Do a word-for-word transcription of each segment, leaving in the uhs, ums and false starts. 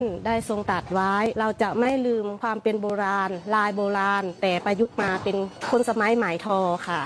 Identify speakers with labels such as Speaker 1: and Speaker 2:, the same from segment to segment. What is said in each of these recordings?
Speaker 1: ได้ทรงตรัสไว้เราจะไม่ลืมความเป็นโบราณลายโบราณแต่ประยุกต์มาเป็นคนสมัยใหม่ทอค่ะ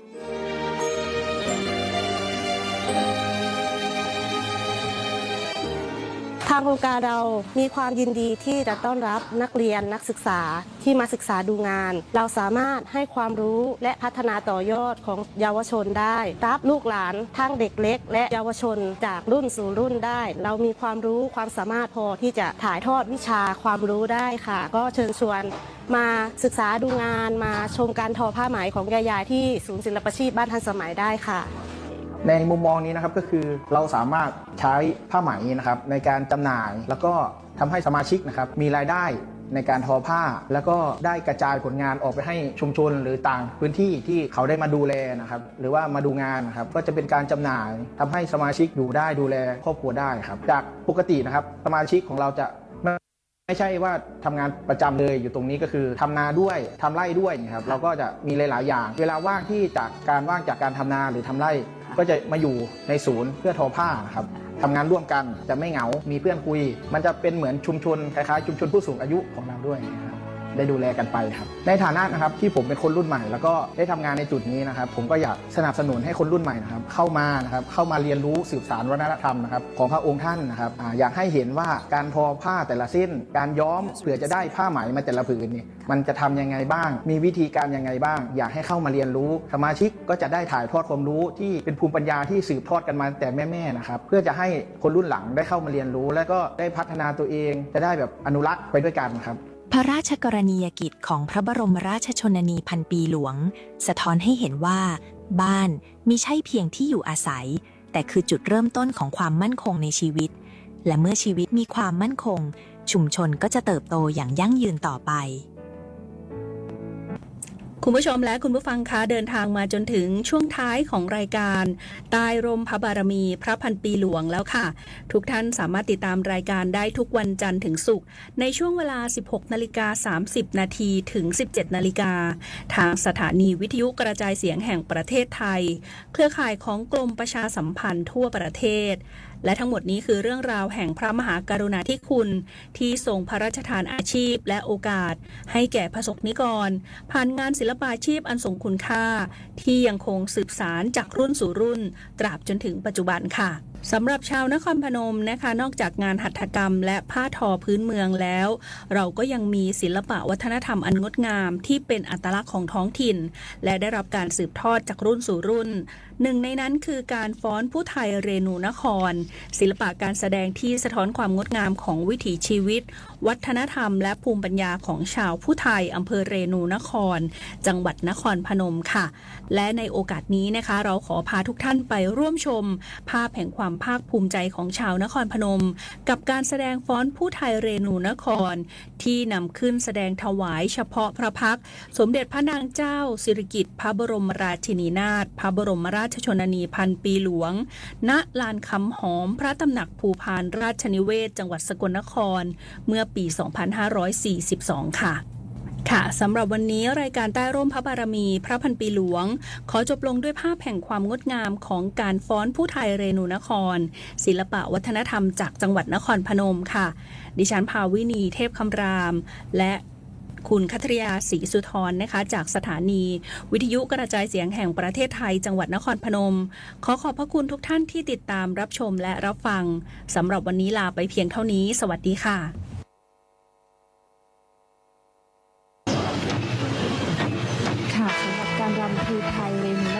Speaker 1: ทางโครงการเรามีความยินดีที่จะต้อนรับนักเรียนนักศึกษาที่มาศึกษาดูงานเราสามารถให้ความรู้และพัฒนาต่อยอดของเยาวชนได้รับลูกหลานทั้งเด็กเล็กและเยาวชนจากรุ่นสู่รุ่นได้เรามีความรู้ความสามารถพอที่จะถ่ายทอดวิชาความรู้ได้ค่ะก็เชิญชวนมาศึกษาดูงานมาชมการทอผ้าไหมของยายๆที่ศูนย์ศิลปาชีพบ้านทันสมัยได้ค่ะ
Speaker 2: ในมุมมองนี้นะครับก็คือเราสามารถใช้ผ้าไหมนะครับในการจำหน่ายแล้วก็ทำให้สมาชิกนะครับมีรายได้ในการทอผ้าแล้วก็ได้กระจายผลงานออกไปให้ชุมชนหรือต่างพื้นที่ที่เขาได้มาดูแลนะครับหรือว่ามาดูงานนะครับก็จะเป็นการจำหน่ายทำให้สมาชิกอยู่ได้ดูแลครอบครัวได้ครับจากปกตินะครับสมาชิกของเราจะไม่ใช่ว่าทำงานประจำเลยอยู่ตรงนี้ก็คือทำนาด้วยทำไร่ด้วยนะครับเราก็จะมีหลายๆอย่างเวลาว่างที่จากการว่างจากการทำนาหรือทำไร่ก็จะมาอยู่ในศูนย์เพื่อทอผ้าครับทำงานร่วมกันจะไม่เหงามีเพื่อนคุยมันจะเป็นเหมือนชุมชนคล้ายๆชุมชนผู้สูงอายุของเราด้วยนะครับได้ดูแลกันไปครับในฐานะนะครับที่ผมเป็นคนรุ่นใหม่แล้วก็ได้ทำงานในจุดนี้นะครับผมก็อยากสนับสนุนให้คนรุ่นใหม่นะครับเข้ามานะครับเข้ามาเรียนรู้สืบสานวัฒนธรรมนะครับของพระองค์ท่านนะครับออยากให้เห็นว่าการทอผ้าแต่ละเส้นการย้อมเผื่อจะได้ผ้าไหมมาแต่ละผืนนี่มันจะทำยังไงบ้างมีวิธีการยังไงบ้างอยากให้เข้ามาเรียนรู้สมาชิกก็จะได้ถ่ายทอดความรู้ที่เป็นภูมิปัญญาที่สืบทอดกันมาแต่แม่ๆนะครับเพื่อจะให้คนรุ่นหลังได้เข้ามาเรียนรู้และก็ได้พัฒนาตัวเองจะได้แบบอนุรักษ์ไปด้วยกันครับ
Speaker 3: พระราชกรณียกิจของพระบรมราชชนนีพันปีหลวงสะท้อนให้เห็นว่าบ้านมิใช่เพียงที่อยู่อาศัยแต่คือจุดเริ่มต้นของความมั่นคงในชีวิตและเมื่อชีวิตมีความมั่นคงชุมชนก็จะเติบโตอย่างยั่งยืนต่อไป
Speaker 4: คุณผู้ชมและคุณผู้ฟังคะเดินทางมาจนถึงช่วงท้ายของรายการใต้ร่มพระบารมีพระพันปีหลวงแล้วค่ะทุกท่านสามารถติดตามรายการได้ทุกวันจันทร์ถึงศุกร์ในช่วงเวลา สิบหกนาฬิกาสามสิบนาทีถึง สิบเจ็ดนาฬิกาทางสถานีวิทยุกระจายเสียงแห่งประเทศไทยเครือข่ายของกรมประชาสัมพันธ์ทั่วประเทศและทั้งหมดนี้คือเรื่องราวแห่งพระมหากรุณาธิคุณที่ทรงพระราชทานอาชีพและโอกาสให้แก่ประสบนิกรผ่านงานศิลปาชีพอันทรงคุณค่าที่ยังคงสืบสานจากรุ่นสู่รุ่นตราบจนถึงปัจจุบันค่ะสำหรับชาวนครพนมนะคะนอกจากงานหัตถกรรมและผ้าทอพื้นเมืองแล้วเราก็ยังมีศิลปะวัฒนธรรมอันงดงามที่เป็นอัตลักษณ์ของท้องถิ่นและได้รับการสืบทอดจากรุ่นสู่รุ่นหนึ่งในนั้นคือการฟ้อนผู้ไทยเรนูนครศิลปะการแสดงที่สะท้อนความงดงามของวิถีชีวิตวัฒนธรรมและภูมิปัญญาของชาวผู้ไทยอำเภอเรนูนครจังหวัดนครพนมค่ะและในโอกาสนี้นะคะเราขอพาทุกท่านไปร่วมชมภาพแห่งความภาคภูมิใจของชาวนครพนมกับการแสดงฟ้อนผู้ไทยเรนูนครที่นำขึ้นแสดงถวายเฉพาะพระพักตร์สมเด็จพระนางเจ้าสิริกิติ์พระบรมราชินีนาถพระบรมราชชนนีพันปีหลวงณลานคำหอมพระตำหนักภูพานราชนิเวศจังหวัดสกลนครเมื่อปี สองพันห้าร้อยสี่สิบสอง ค่ะค่ะสำหรับวันนี้รายการใต้ร่มพระบารมีพระพันปีหลวงขอจบลงด้วยภาพแห่งความงดงามของการฟ้อนผู้ไทยเรนูนครศิลปะวัฒนธรรมจากจังหวัดนครพนมค่ะดิฉันภาวินีเทพคำรามและคุณคัทริยาศรีสุธรนะคะจากสถานีวิทยุกระจายเสียงแห่งประเทศไทยจังหวัดนครพนมขอขอบพระคุณทุกท่านที่ติดตามรับชมและรับฟังสำหรับวันนี้ลาไปเพียงเท่านี้สวัสดีค่ะ
Speaker 5: ค่ะสำหรับการรำภูไทยเรนูน